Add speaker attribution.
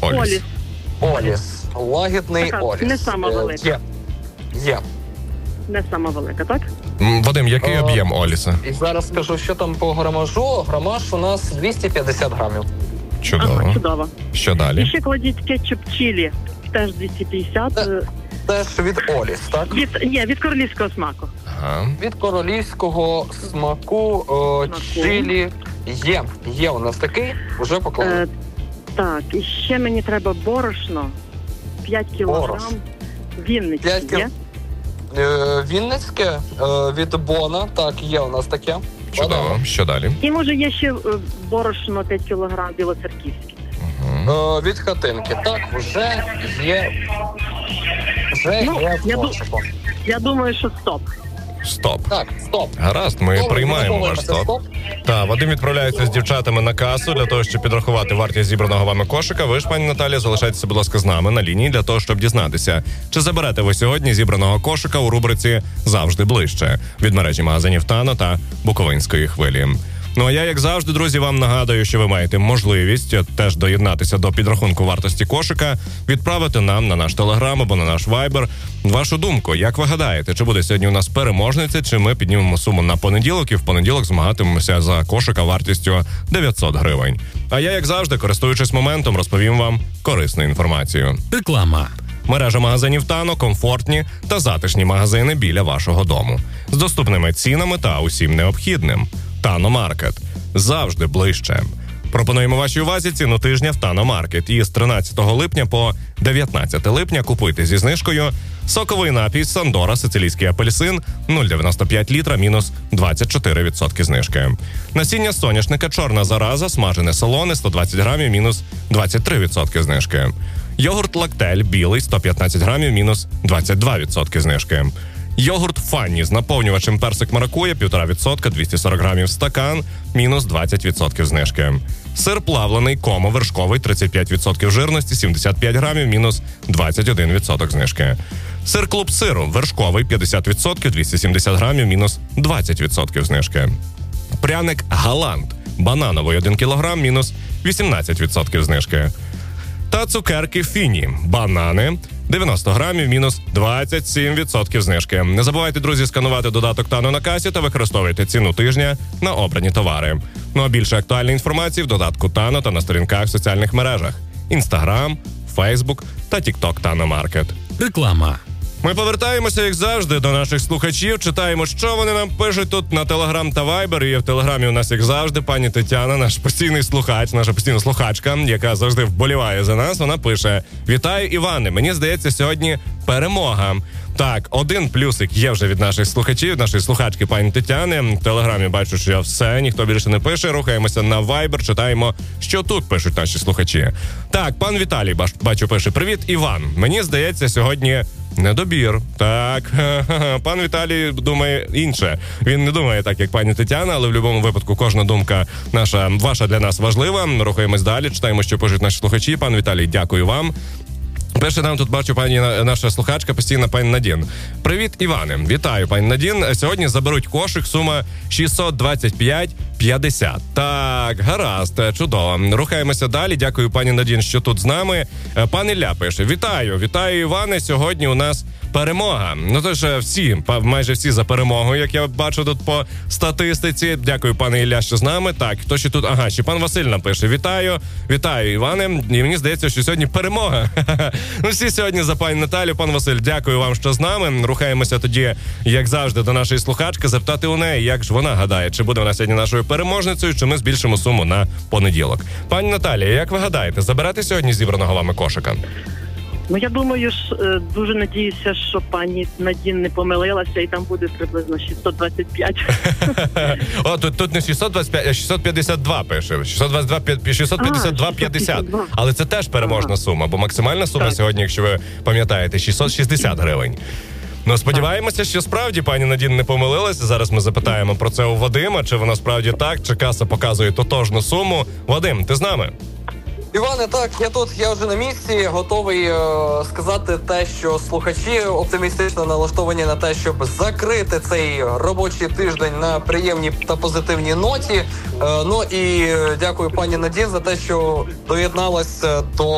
Speaker 1: Оліс.
Speaker 2: Оліс. Лагідний
Speaker 3: Така,
Speaker 2: Оліс.
Speaker 3: не сама велика.
Speaker 2: Є.
Speaker 3: Не сама велика, так?
Speaker 1: Вадим, який об'єм Оліса?
Speaker 2: І зараз скажу, що там по грамажу. Грамаж у нас 250 грамів.
Speaker 1: Чудово.
Speaker 3: Ага, чудово.
Speaker 1: Що
Speaker 3: І
Speaker 1: далі?
Speaker 3: ще кладіть кетчуп чилі. Теж 250.
Speaker 2: Теж від Оліс, так?
Speaker 3: Від королівського смаку.
Speaker 1: Ага.
Speaker 2: Від королівського смаку чилі є у нас такий, вже поклали.
Speaker 3: Так, і ще мені треба борошно. 5 кілограм. Вінницьке
Speaker 2: 5
Speaker 3: є?
Speaker 2: Вінницьке від Бона, так, є у нас таке.
Speaker 1: Чудово. Що далі?
Speaker 3: І може є ще борошно 5 кілограм білоцерківське.
Speaker 2: Від хатинки, так, вже є.
Speaker 3: Я думаю, що стоп.
Speaker 1: Стоп.
Speaker 2: Так, стоп.
Speaker 1: Гаразд, ми приймаємо ваш стоп. Так, Вадим відправляється з дівчатами на касу для того, щоб підрахувати вартість зібраного вами кошика. Ви ж, пані Наталі, залишайтеся, будь ласка, з нами на лінії для того, щоб дізнатися, чи заберете ви сьогодні зібраного кошика у рубриці «Завжди ближче» від мережі магазинів «Тано» та «Буковинської хвилі». Ну а я, як завжди, друзі, вам нагадую, що ви маєте можливість теж доєднатися до підрахунку вартості кошика, відправити нам на наш Телеграм або на наш Вайбер вашу думку. Як ви гадаєте, чи буде сьогодні у нас переможниця, чи ми піднімемо суму на понеділок і в понеділок змагатимемося за кошика вартістю 900 гривень. А я, як завжди, користуючись моментом, розповім вам корисну інформацію.
Speaker 4: Реклама.
Speaker 1: Мережа магазинів «Тано» – комфортні та затишні магазини біля вашого дому. З доступними цінами та усім необхідним. «Тано Маркет» – завжди ближче. Пропонуємо вашій увазі ціну тижня в «Тано Маркет». І з 13 липня по 19 липня купуйте зі знижкою соковий напій «Сандора» сицилійський апельсин 0,95 літра мінус 24% знижки. Насіння соняшника «Чорна зараза» смажене солоне 120 грамів мінус 23% знижки. Йогурт «Лактель» білий 115 грамів мінус 22% знижки. Йогурт «Фанні» з наповнювачем персик маракуя 1,5% 240 грамів стакан мінус 20% знижки. Сир плавлений комо вершковий 35% жирності 75 грамів мінус 21% знижки. Сир клуб сиру вершковий 50% 270 грамів мінус 20% знижки. Пряник «Галант» банановий 1 кілограм мінус 18% знижки. Та цукерки «Фіні» банани 90 грамів мінус 27% знижки. Не забувайте, друзі, сканувати додаток «Тано» на касі та використовуйте ціну тижня на обрані товари. Ну а більше актуальної інформації в додатку «Тано» та на сторінках в соціальних мережах Інстаграм, Фейсбук та Тікток «Тано Маркет».
Speaker 4: Реклама.
Speaker 1: Ми повертаємося, як завжди, до наших слухачів. Читаємо, що вони нам пишуть тут на Телеграм та Вайбер. І в Телеграмі у нас, як завжди, пані Тетяна, наш постійний слухач, наша постійна слухачка, яка завжди вболіває за нас. Вона пише: «Вітаю, Іване, мені здається, сьогодні перемога». Так, один плюсик є вже від наших слухачів, нашої слухачки пані Тетяни. В Телеграмі бачу, що все, ніхто більше не пише. Рухаємося на Вайбер, читаємо, що тут пишуть наші слухачі. Так, пан Віталій, бачу, пише: «Привіт, Іван. Мені здається, сьогодні недобір». Так, пан Віталій думає інше. Він не думає так, як пані Тетяна, але в будь-якому випадку кожна думка ваша для нас важлива. Рухаємось далі, читаємо, що пишуть наші слухачі. Пан Віталій, дякую вам. Перше нам тут бачу пані наша слухачка, постійна пані Надін. «Привіт, Іване. Вітаю, пані Надін. Сьогодні заберуть кошик, сума 625,50. Так, гаразд, чудово. Рухаємося далі. Дякую, пані Надін, що тут з нами. Пан Ілля пише: Вітаю, Іване. Сьогодні у нас перемога. Ну, тож майже всі за перемогу, як я бачу тут по статистиці. Дякую, пане Ілля, що з нами. Так, хто ще тут? Ага, ще пан Василь нам пише: Вітаю, Іване. І мені здається, що сьогодні перемога. Ну, всі сьогодні за пані Наталю. Пан Василь, дякую вам, що з нами. Рухаємося тоді, як завжди, до нашої слухачки, запитати у неї, як ж вона гадає, чи буде вона сьогодні нашою переможницею, чи ми збільшимо суму на понеділок. Пані Наталія, як ви гадаєте, заберете сьогодні зібраного вами кошика?
Speaker 3: Ну, я думаю, дуже надіюся, що пані Надін не помилилася, і там буде приблизно 625.
Speaker 1: О, тут не 625, а 652 пише. 652,50. Але це теж переможна сума, бо максимальна сума сьогодні, якщо ви пам'ятаєте, 660 гривень. Ну, сподіваємося, що справді пані Надін не помилилася. Зараз ми запитаємо про це у Вадима, чи вона справді так, чи каса показує тотожну суму. Вадим, ти з нами?
Speaker 2: Іване, так, я тут, я вже на місці, готовий сказати те, що слухачі оптимістично налаштовані на те, щоб закрити цей робочий тиждень на приємній та позитивній ноті. Ну і дякую пані Надін за те, що доєдналась до